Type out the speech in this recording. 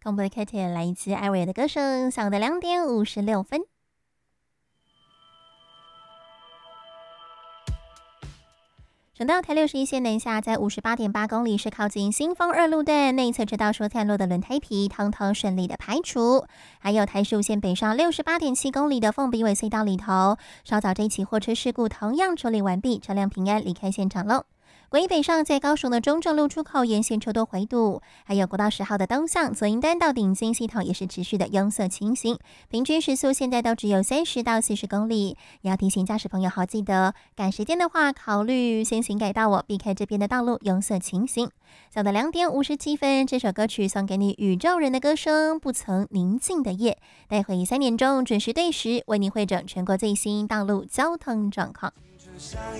公布的 K T 来自艾薇儿的歌声，下午的2点56分。省道台61线南下，在58.8公里是靠近新丰2路段内侧车道所散落的轮胎皮，通通顺利的排除。还有台15线北上68.7公里的凤鼻尾隧道里头，稍早这一起货车事故同样处理完毕，车辆平安离开现场喽。国一北上在高雄的中正路出口沿线车多回堵，还有国道10号的东向左营单到顶金系统也是持续的拥塞情形，平均时速现在都只有30到40公里。也要提醒驾驶朋友好记得赶时间的话，考虑先行改道，避开这边的道路拥塞情形。早的2点57分，这首歌曲送给你宇宙人的歌声，不曾宁静的夜。待会3点钟准时对时为你汇整全国最新道路交通状况。